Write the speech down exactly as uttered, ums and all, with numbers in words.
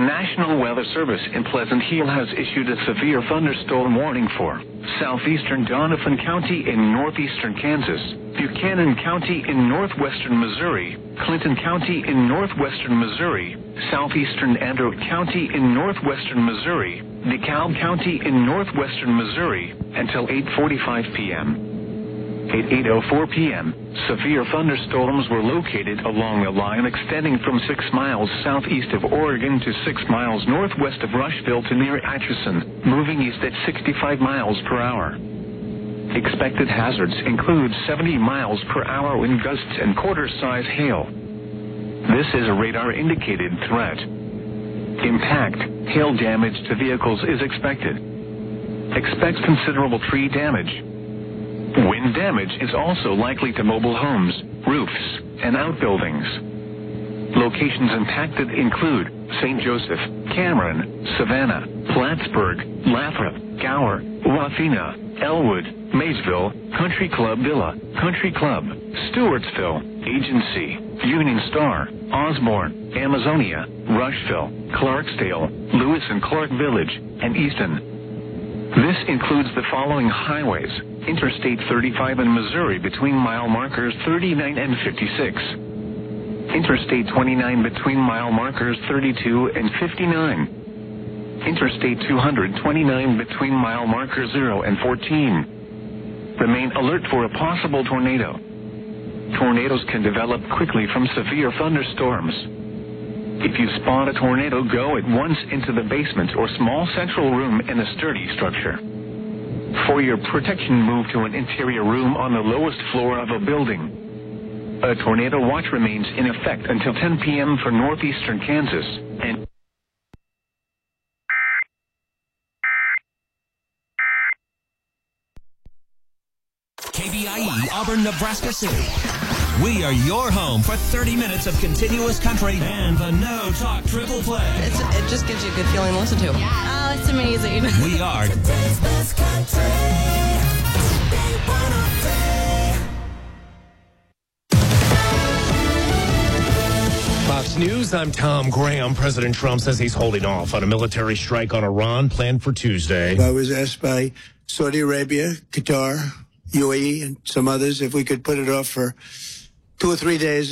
National Weather Service in Pleasant Hill has issued a severe thunderstorm warning for southeastern Donovan County in northeastern Kansas, Buchanan County in northwestern Missouri, Clinton County in northwestern Missouri, southeastern Andrew County in northwestern Missouri, DeKalb County in northwestern Missouri, until eight forty-five p.m. At eight oh four p.m., severe thunderstorms were located along a line extending from six miles southeast of Oregon to six miles northwest of Rushville to near Atchison, moving east at sixty-five miles per hour. Expected hazards include seventy miles per hour wind gusts and quarter-size hail. This is a radar-indicated threat. Impact, hail damage to vehicles is expected. Expect considerable tree damage. Wind damage is also likely to mobile homes, roofs, and outbuildings. Locations impacted include Saint Joseph, Cameron, Savannah, Plattsburgh, Lathrop, Gower, Wathena, Elwood, Maysville, Country Club Villa, Country Club, Stewartsville, Agency, Union Star, Osborne, Amazonia, Rushville, Clarksdale, Lewis and Clark Village, and Easton. This includes the following highways: Interstate thirty-five in Missouri between mile markers thirty-nine and fifty-six. Interstate twenty-nine between mile markers thirty-two and fifty-nine. Interstate two twenty-nine between mile markers zero and fourteen. Remain alert for a possible tornado. Tornadoes can develop quickly from severe thunderstorms. If you spot a tornado, go at once into the basement or small central room in a sturdy structure. For your protection, move to an interior room on the lowest floor of a building. A tornado watch remains in effect until ten p.m. for northeastern Kansas and K B I E, Auburn, Nebraska City. We are your home for thirty minutes of continuous country and the No Talk Triple Play. It's, it just gives you a good feeling to listen to. Oh, it's amazing. We are Today's best country. Fox News, I'm Tom Graham. President Trump says he's holding off on a military strike on Iran planned for Tuesday. I was asked by Saudi Arabia, Qatar, U A E, and some others if we could put it off for two or three days.